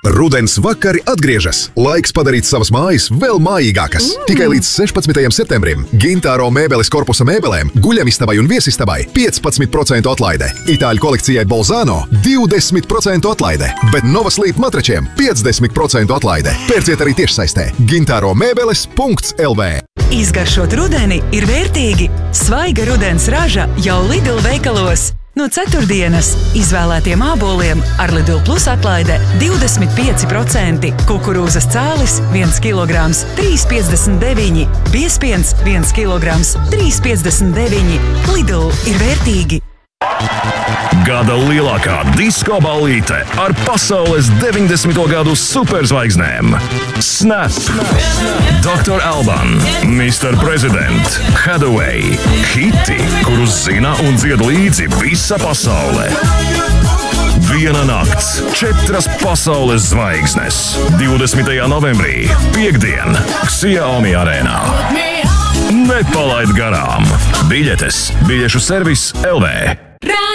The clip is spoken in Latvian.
Rudens vakari atgriežas. Laiks padarīt savas mājas vēl mājīgākas. Tikai līdz 16. septembrim Gintāro mēbeles korpusa mēbelēm, guļamistabai un viesistabai 15% atlaide. Itāļu kolekcijai Bolzano 20% atlaide, bet Nova Sleep matračiem 50% atlaide. Pērciet arī tiešsaistē gintāromebeles.lv. Izgaršot rudeni ir vērtīgi. Svaiga rudens raža jau Lidl veikalos. No ceturtdienas izvēlētiem āboliem ar Lidl Plus atlaide 25%, kukurūzas cālis 1 kg 3,59, biespiens 1 kg 3,59. Lidl ir vērtīgi. Gada lielākā disko ballīte ar pasaules 90. gadu superzvaigznēm. Snap, Dr. Alban, Mr. President, Hathaway, hiti, kurus zina un dzied līdzi visa pasaule. Viena nakts, 4 pasaules zvaigznes. 20. novembrī, piektdien, Xiaomi arēnā. Nepalaid garām! Biļetes, biļešu servis LV.